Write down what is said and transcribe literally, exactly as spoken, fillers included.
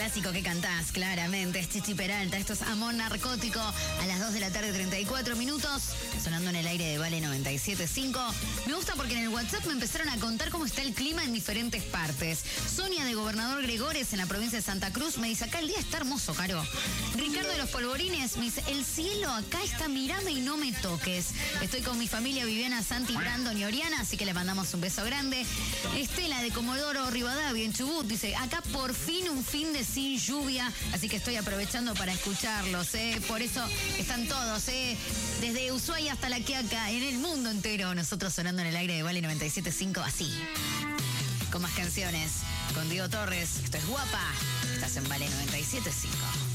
clásico que cantás, claramente. Es Chichi Peralta. Esto es Amor Narcótico a las dos de la tarde, treinta y cuatro minutos. Sonando en el aire de Vale noventa y siete punto cinco. Me gusta porque en el WhatsApp me empezaron a contar cómo está el clima en diferentes partes. Sonia de Gobernador Gregores, en la provincia de Santa Cruz, me dice: acá el día está hermoso, Caro. Ricardo de los Polvorines me dice: el cielo acá está, mirame y no me toques. Estoy con mi familia, Viviana, Santi, Brandon y Oriana, así que le mandamos un beso grande. Estela de Comodoro Rivadavia, en Chubut, dice: acá por fin un fin de sin lluvia, así que estoy aprovechando para escucharlos, ¿eh? Por eso están todos, ¿eh? Desde Ushuaia hasta La Quiaca, en el mundo entero, nosotros sonando en el aire de Vale noventa y siete punto cinco, así. Con más canciones, con Diego Torres. Esto es Guapa, estás en Vale noventa y siete punto cinco.